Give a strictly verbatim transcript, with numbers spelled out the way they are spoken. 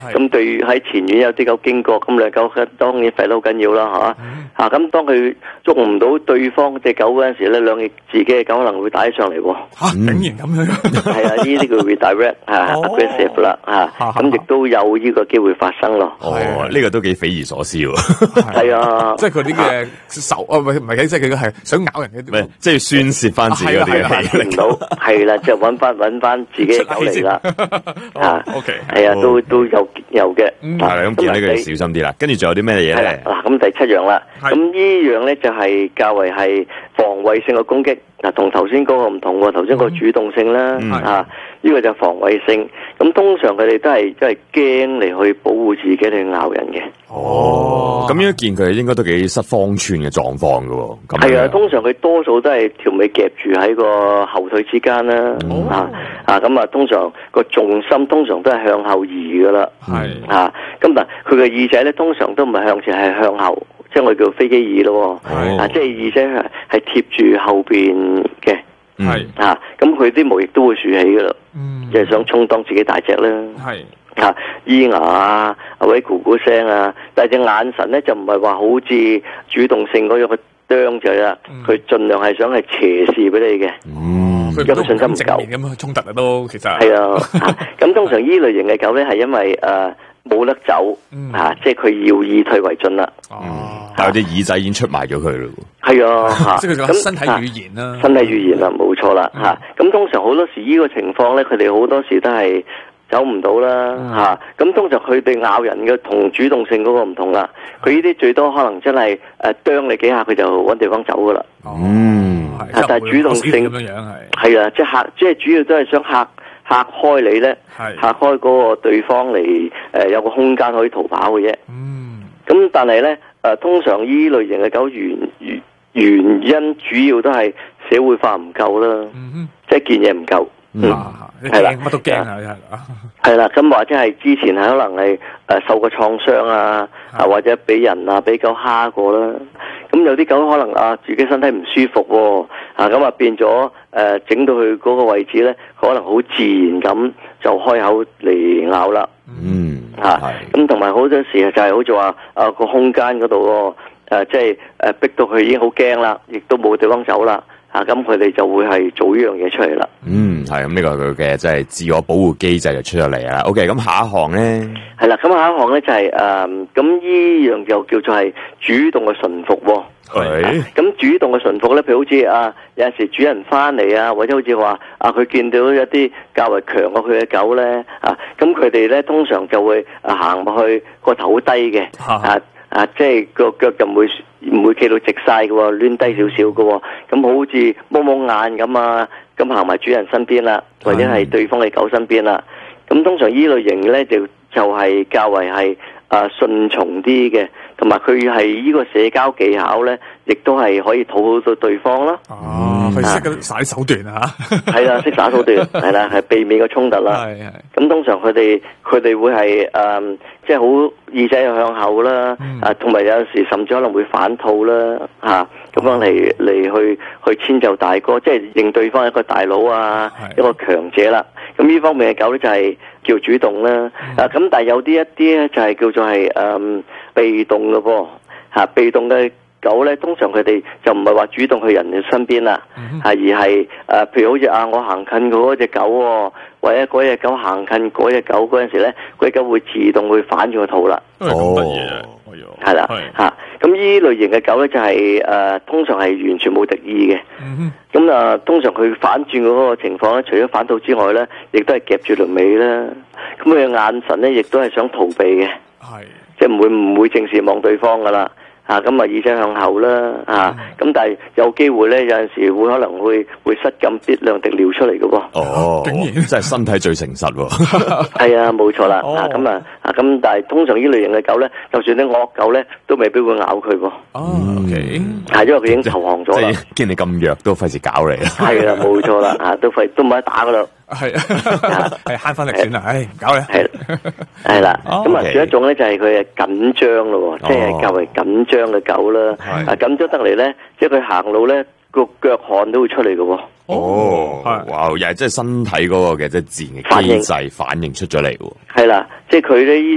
咁對喺前院有啲狗經過，咁兩狗當然吠得好緊要啦，嚇嚇咁當佢捉唔到對方隻狗嗰陣時咧，兩隻自己嘅狗可能會打起上嚟喎。 嚇，竟然咁樣？ 係啊，呢啲叫 redirect 嚇 aggressive 啦嚇，咁亦都有呢個機會發生咯。 哦，呢個都幾匪夷所思喎。 係啊， 即係佢啲嘅手啊，唔係唔係，即係佢係想咬人嘅， 唔係即係宣洩翻自己嗰啲氣力。 唔到，係啦，就揾翻揾翻自己嘅狗嚟啦。 啊 OK， 係啊，都都有有嘅。 係啦，咁見呢個要小心啲啦。跟住仲有啲咩嘢咧？ 嗱，咁第七樣啦，咁呢樣咧就係較為係防衛性嘅攻擊。嗱，同頭先嗰個唔同喎，頭先個主動性啦， 嗯、 啊，呢、這個就防衛性。咁通常佢哋都係都係驚嚟去保護自己嚟咬人嘅。 哦，咁樣見佢應該都幾失方寸嘅狀況㗎喎。 係啊，通常佢多數都係條尾夾住喺個後腿之間啦、嗯。啊啊，咁啊，通常個重心通常都係向後移噶啦。 係啊，咁但佢嘅耳仔咧，通常都唔係向前，係向後。即係我哋叫飛機耳咯，啊，即係耳仔係係貼住後邊嘅， 係啊，咁佢啲毛亦都會豎起噶啦，即係想充當自己大隻啦， 係啊，咿牙啊，或者咕咕聲啊，但係隻眼神咧就唔係話好似主動性嗰樣嘅啄仔啦，佢盡量係想係斜視俾你嘅， 嗯， 因為信心唔夠， 咁樣衝突啊都其實係啊，咁通常依類型嘅狗咧係因為誒。冇得走， 嗯、 啊！即係佢要以退為進啦。 哦， 但係啲耳仔已經出埋咗佢咯。 係啊， 即係佢咁身體語言啦、啊， 身體語言啦，冇錯啦。吓、嗯，咁、啊、通常好多時呢個情況咧，佢哋好多時都係走唔到啦。吓、嗯，咁、啊、通常佢哋咬人嘅同主動性嗰個唔同啦。佢呢啲最多可能真係誒啄你幾下，佢就搵地方走噶啦。 嗯， 但係主動性咁樣樣係係啊，即係吓，即係主要都係想吓。嚇開你咧，嚇開嗰個對方嚟，誒、呃、有個空間可以逃跑嘅啫。 嗯， 咁但係咧，誒、呃、通常依類型嘅狗原原原因主要都係社會化唔夠啦， 嗯、 即係見嘢唔夠。 嗯，係啦，乜都驚啊， 係啦，咁或者係之前係可能係誒受過創傷啊，啊或者俾人啊俾狗蝦過啦。咁有啲狗可能啊自己身體唔舒服喎，啊咁啊變咗誒整到佢嗰個位置咧，可能好自然咁就開口嚟咬啦。 嗯， 嚇，咁同埋好多時就係好似話啊個空間嗰度誒即係誒逼到佢已經好驚啦，亦都冇地方走啦。啊，咁佢哋就會係做呢樣嘢出嚟啦。 嗯，係咁呢個佢嘅即係自我保護機制就出咗嚟啦。OK，咁下一項咧， 係啦，咁下一項咧就係、是、誒，咁、呃、呢樣就叫做係主動嘅馴服喎。 係。咁、 啊、主動嘅馴服咧，譬如好似啊，有陣時主人翻嚟啊，或者好似話啊，佢見到一啲較為強過佢嘅狗咧，啊，咁佢哋咧通常就會啊行落去個頭好低嘅，啊。啊，即係個腳就唔會唔會企到直晒嘅喎，攣低少少嘅喎，咁好似蒙蒙眼咁啊，咁行埋主人身邊啦，或者係對方嘅狗身邊啦，咁通常依類型咧就就係較為係啊順從啲嘅，同埋佢係依個社交技巧咧，亦都係可以討好到對方啦。 哦，佢識得耍手段啊！ 係啦，識耍手段，係啦，係避免個衝突啦。 係係。 咁通常佢哋佢哋會係誒，即係好耳仔向後啦，啊，同埋有陣時甚至可能會反肚啦，嚇咁樣嚟嚟去去遷就大哥，即係認對方一個大佬啊，一個強者啦。咁呢方面嘅狗咧就係叫主動啦，啊咁但係有啲一啲咧就係叫做係誒被動嘅噃，嚇被動嘅。狗咧，通常佢哋就唔係話主動去人嘅身邊啦，嗯、而係誒、呃，譬如好似啊，我行近佢嗰隻狗、哦，或者嗰隻狗行近嗰隻狗嗰陣時咧，嗰隻狗會自動會反住個肚啦。 哦，咁得意啊！ 係啦，嚇咁呢類型嘅狗咧就係、是、誒、呃，通常係完全冇敵意嘅。咁、嗯、啊，通常佢反轉嗰個情況咧，除咗反肚之外咧，亦都係夾住條尾啦。咁佢嘅眼神咧，亦都係想逃避嘅，係即係唔會唔會正視望對方噶啦。啊，咁啊耳仔向後啦，啊，咁、嗯、但係有機會咧，有陣時會可能會會失禁啲兩滴尿出嚟嘅喎。 哦，竟然真係身體最誠實喎。係啊，冇錯啦。啊，咁啊，啊咁，但係通常呢類型嘅狗咧，就算啲惡狗咧，都未必會咬佢喎。 哦 ，OK， 係因為佢已經投降咗啦。 見你咁弱，都費事搞你。 係啦，冇錯啦，啊，都費都唔可以打噶啦。 係係慳翻力算啦，唉，唔搞你。 係係啦，咁啊，仲有一種咧就係佢係緊張咯，即係較為緊張嘅狗啦。啊，緊張得嚟咧，即係佢行路咧個腳汗都會出嚟嘅。 哦，哇，又係即係身體嗰個嘅即係自然嘅機制反應出咗嚟。係啦，即係佢咧。